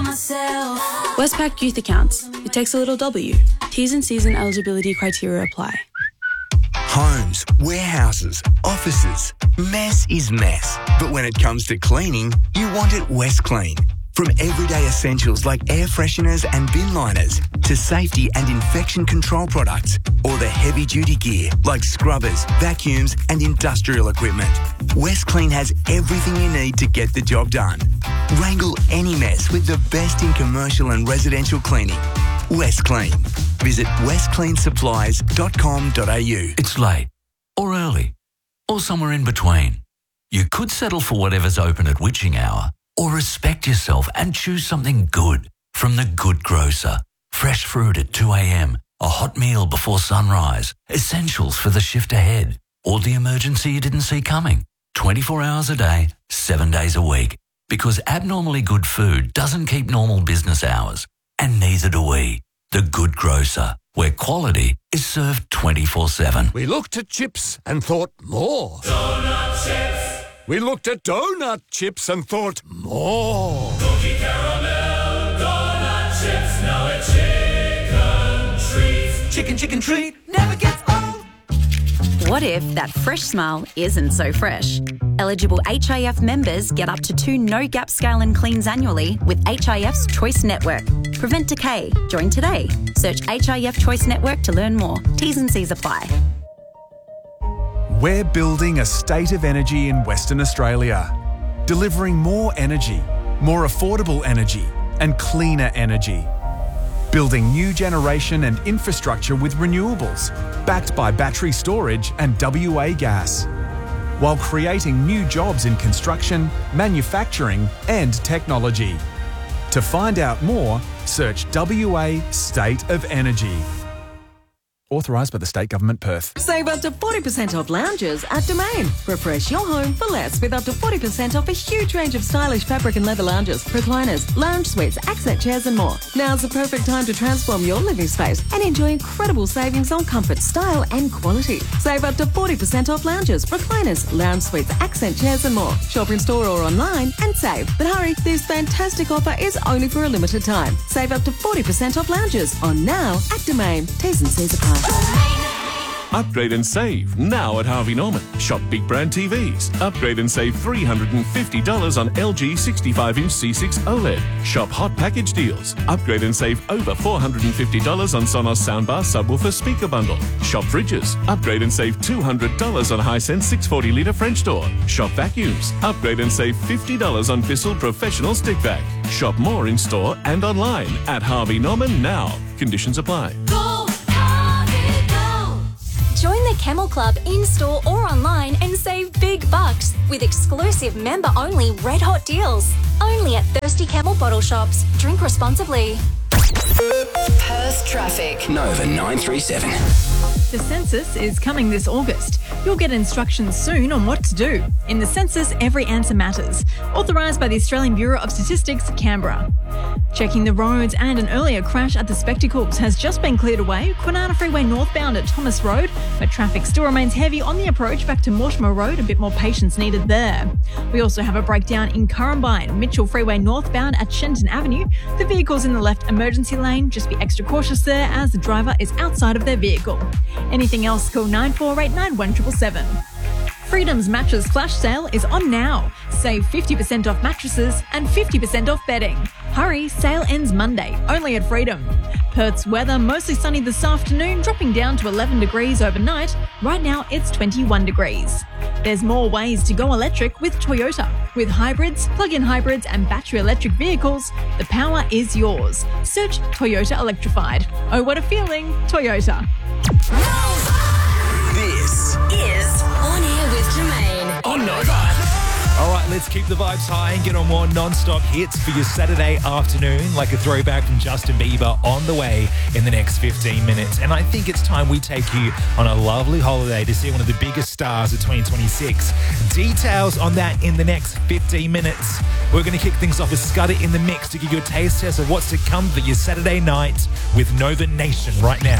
Westpac Youth Accounts. It takes a little W. T's and C's and eligibility criteria apply. Homes, warehouses, offices. Mess is mess. But when it comes to cleaning, you want it West Clean. From everyday essentials like air fresheners and bin liners to safety and infection control products, or the heavy-duty gear like scrubbers, vacuums and industrial equipment, West Clean has everything you need to get the job done. Wrangle any mess with the best in commercial and residential cleaning. West Clean. Visit westcleansupplies.com.au. It's late, or early, or somewhere in between. You could settle for whatever's open at witching hour, or respect yourself and choose something good from The Good Grocer. Fresh fruit at 2 a.m, a hot meal before sunrise, essentials for the shift ahead, or the emergency you didn't see coming. 24 hours a day, 7 days a week. Because abnormally good food doesn't keep normal business hours, and neither do we. The Good Grocer, where quality is served 24/7. We looked at chips and thought more. Donut chips. We looked at donut chips and thought more. Cookie caramel donut chips. Now a chicken treat. Chicken treat never gets old. What if that fresh smile isn't so fresh? Eligible HIF members get up to 2 no-gap scale and cleans annually with HIF's Choice Network. Prevent decay. Join today. Search HIF Choice Network to learn more. T's and C's apply. We're building a state of energy in Western Australia, delivering more energy, more affordable energy and cleaner energy. Building new generation and infrastructure with renewables, backed by battery storage and WA gas, while creating new jobs in construction, manufacturing and technology. To find out more, search WA State of Energy. Authorised by the State Government, Perth. Save up to 40% off lounges at Domain. Refresh your home for less with up to 40% off a huge range of stylish fabric and leather lounges, recliners, lounge suites, accent chairs and more. Now's the perfect time to transform your living space and enjoy incredible savings on comfort, style and quality. Save up to 40% off lounges, recliners, lounge suites, accent chairs and more. Shop in store or online and save. But hurry, this fantastic offer is only for a limited time. Save up to 40% off lounges on now at Domain. T's and C's apply. Upgrade and save now at Harvey Norman. Shop big brand TVs. Upgrade and save $350 on LG 65-inch C6 OLED. Shop hot package deals. Upgrade and save over $450 on Sonos soundbar subwoofer speaker bundle. Shop fridges. Upgrade and save $200 on Hisense 640-litre French door. Shop vacuums. Upgrade and save $50 on Bissell professional stick vac. Shop more in store and online at Harvey Norman now. Conditions apply. Join the Camel Club in-store or online and save big bucks with exclusive member-only red-hot deals. Only at Thirsty Camel bottle shops. Drink responsibly. Perth traffic. Nova 937. The census is coming this August. You'll get instructions soon on what to do. In the census, every answer matters. Authorised by the Australian Bureau of Statistics, Canberra. Checking the roads, and an earlier crash at the Spectacles has just been cleared away. Kwinana Freeway northbound at Thomas Road, but traffic still remains heavy on the approach back to Mortimer Road. A bit more patience needed there. We also have a breakdown in Currumbine, Mitchell Freeway northbound at Shenton Avenue. The vehicle's in the left emergency lane. Just be extra cautious there as the driver is outside of their vehicle. Anything else, call 9489 1777. Freedom's Mattress Flash Sale is on now. Save 50% off mattresses and 50% off bedding. Hurry, sale ends Monday, only at Freedom. Perth's weather, mostly sunny this afternoon, dropping down to 11 degrees overnight. Right now, it's 21 degrees. There's more ways to go electric with Toyota. With hybrids, plug-in hybrids and battery electric vehicles, the power is yours. Search Toyota Electrified. Oh, what a feeling, Toyota. This Is On Air with Jermaine. on Nova. All right, let's keep the vibes high and get on more non-stop hits for your Saturday afternoon, like a throwback from Justin Bieber on the way in the next 15 minutes. And I think it's time we take you on a lovely holiday to see one of the biggest stars of 2026. Details on that in the next 15 minutes. We're going to kick things off with Scudder in the mix to give you a taste test of what's to come for your Saturday night with Nova Nation right now.